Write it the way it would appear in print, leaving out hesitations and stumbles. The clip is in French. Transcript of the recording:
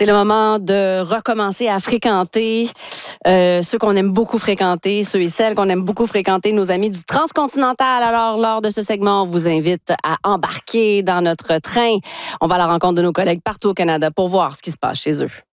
C'est le moment de recommencer à fréquenter ceux qu'on aime beaucoup fréquenter, ceux et celles qu'on aime beaucoup fréquenter, nos amis du Transcontinental. Alors, lors de ce segment, on vous invite à embarquer dans notre train. On va à la rencontre de nos collègues partout au Canada pour voir ce qui se passe chez eux.